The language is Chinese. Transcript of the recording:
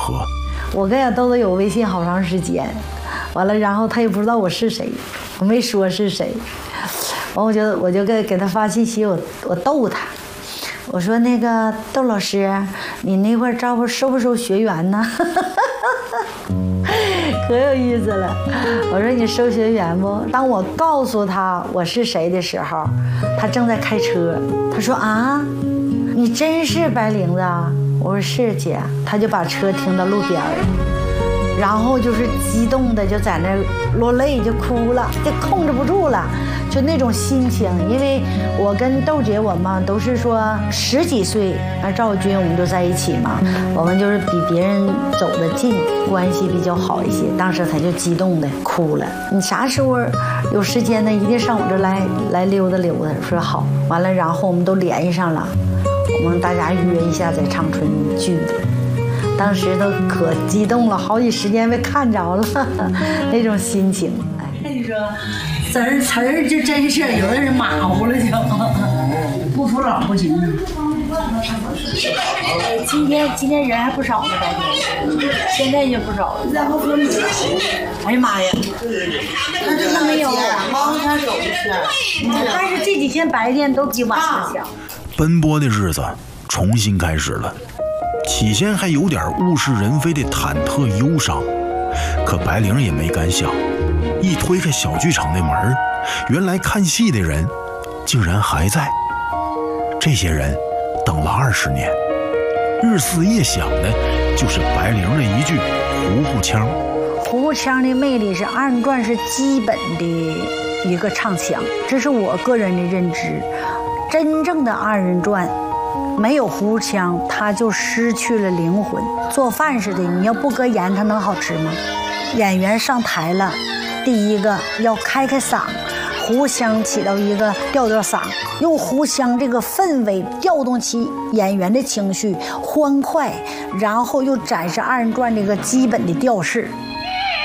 合。 我跟小豆豆有微信好长时间，完了，然后他也不知道我是谁，我没说是谁，完我就给他发信息，我逗他，我说那个豆老师，你那块收不收学员呢？可有意思了。我说你收学员不？当我告诉他我是谁的时候，他正在开车。他说啊，你真是白玲子啊？我说是姐。他就把车停到路边儿，然后就是激动的就在那落泪，就哭了，就控制不住了，就那种心情。因为我跟豆姐我们都是说10几岁，赵小军我们就在一起嘛，我们就是比别人走得近，关系比较好一些。当时他就激动的哭了。你啥时候有时间呢？一定上我这来溜达溜达。说好，完了，然后我们都联系上了，我们大家约一下在长春聚的。当时都可激动了，好几时间没看着了，那种心情。 哎，你说词儿就真是有的人马虎了就，不服老不行。今天人还不少呢，白天，现在就不少了。哎呀妈呀，那真的没有，忙他手的事。 但是这几天白天都比晚上强。 奔波的日子重新开始了。起先还有点物是人非的忐忑忧伤，可白玲也没敢想，一推开小剧场的门，原来看戏的人竟然还在。这些人等了20年，日思夜想的就是白玲的一句糊糊腔。 糊糊腔的魅力是二人转是基本的一个唱腔，这是我个人的认知。真正的二人转没有糊糊腔，它就失去了灵魂。做饭似的，你要不搁盐，它能好吃吗？演员上台了，第一个要开嗓，糊腔起到一个调嗓，用糊腔这个氛围调动起演员的情绪欢快，然后又展示二人转这个基本的调式。